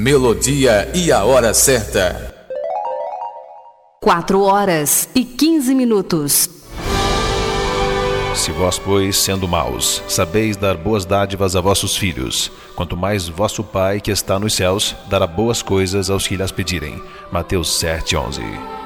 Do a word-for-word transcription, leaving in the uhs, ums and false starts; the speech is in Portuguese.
melodia e a hora certa. Quatro horas e quinze minutos. Se vós, pois, sendo maus, sabeis dar boas dádivas a vossos filhos, quanto mais vosso Pai que está nos céus dará boas coisas aos que lhes pedirem. Mateus sete, onze.